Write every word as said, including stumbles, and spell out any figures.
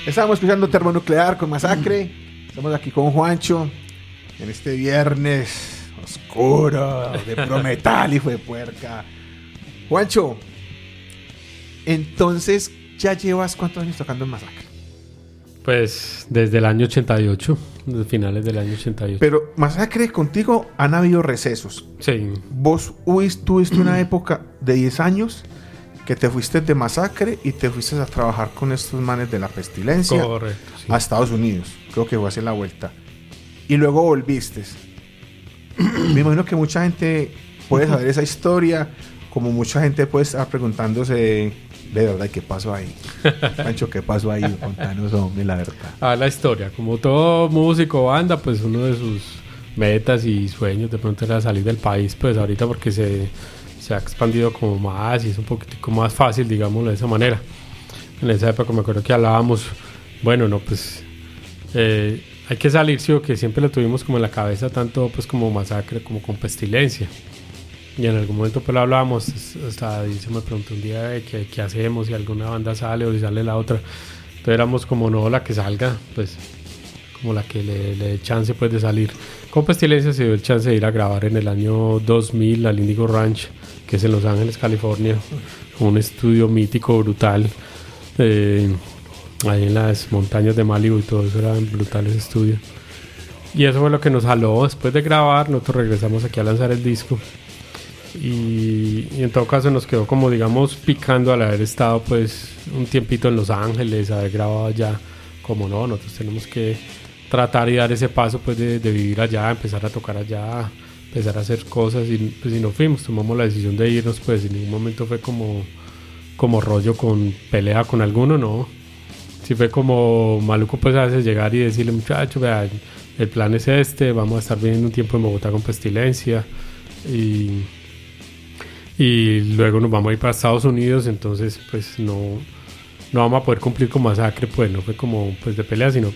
Estábamos escuchando Termonuclear con Masacre. Estamos aquí con Juancho en este viernes oscuro de prometal, hijo de puerca. Juancho, entonces, ¿ya llevas cuántos años tocando en Masacre? Pues desde el año ochenta y ocho, desde finales del año ochenta y ocho. Pero Masacre, contigo han habido recesos. Sí. Vos huis- tuviste una época de diez años que te fuiste de Masacre y te fuiste a trabajar con estos manes de la Pestilencia. Correcto, sí. A Estados Unidos. Creo que fue hacer la vuelta. Y luego volviste. Me imagino que mucha gente puede saber esa historia, como mucha gente puede estar preguntándose de verdad qué pasó ahí. Pancho, ¿qué pasó ahí? Contanos, hombre, la verdad. A la historia, como todo músico o banda, pues uno de sus metas y sueños de pronto era salir del país, pues ahorita porque se, se ha expandido como más y es un poquitico más fácil, digámoslo de esa manera. En esa época me acuerdo que hablábamos, bueno, no, pues eh, hay que salir, sí, o que siempre lo tuvimos como en la cabeza, tanto pues como Masacre como con Pestilencia. Y en algún momento pues lo hablábamos, hasta ahí se me preguntó un día de qué, qué hacemos, si alguna banda sale o si sale la otra. Entonces éramos como no la que salga, pues como la que le, le dé chance pues de salir. Con Pestilencia se dio el chance de ir a grabar en el año dos mil al Indigo Ranch, que es en Los Ángeles, California, un estudio mítico, brutal, eh, ahí en las montañas de Malibu y todo eso, era brutal ese estudio. Y eso fue lo que nos jaló. Después de grabar, nosotros regresamos aquí a lanzar el disco. Y, y en todo caso nos quedó como digamos picando al haber estado pues un tiempito en Los Ángeles, haber grabado allá, como no, nosotros tenemos que tratar y dar ese paso pues de, de vivir allá, empezar a tocar allá, empezar a hacer cosas y pues y nos fuimos, tomamos la decisión de irnos, pues en ningún momento fue como como rollo con pelea con alguno, no, sí fue como maluco pues a veces llegar y decirle muchachos, vean, el plan es este, vamos a estar viviendo un tiempo en Bogotá con Pestilencia y y luego nos vamos a ir para Estados Unidos, entonces pues no, no vamos a poder cumplir con Masacre, pues no fue como pues de pelea, sino